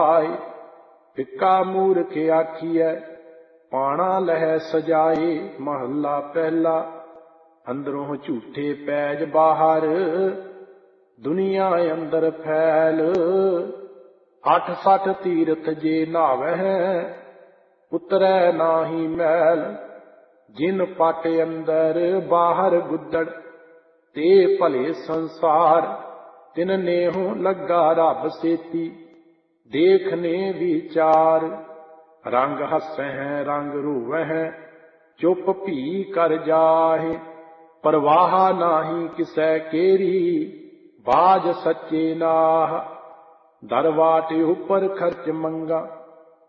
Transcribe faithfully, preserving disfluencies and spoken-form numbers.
आए। फिक्का मूर्ख आखिए पाना लह सजाए। महला पहला। अंदरों झूठे पैज बाहर दुनिया अंदर फैल। अठ सठ तीरथ जे नावह उतरै नाही मैल। जिन पट अंदर बाहर गुदड़ ते भले संसार। तिन नेहों लगा रब सेती देखने विचार। रंग हसह रंग रोवह चुप भी कर जाहे। परवाह नाही किसै केरी बाज सच्चे नाह। दरवाटे उपर खर्च मंगा